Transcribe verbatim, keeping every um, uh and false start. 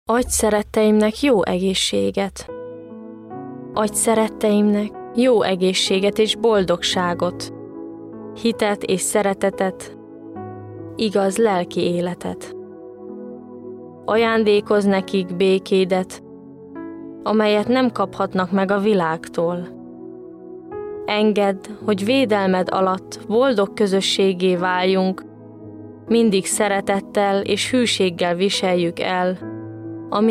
Adj szeretteimnek jó egészséget. Adj szeretteimnek jó egészséget és boldogságot, hitet és szeretetet, igaz lelki életet. Ajándékozz nekik békédet, amelyet nem kaphatnak meg a világtól. Engedd, hogy védelmed alatt boldog közösségé váljunk, mindig szeretettel és hűséggel viseljük el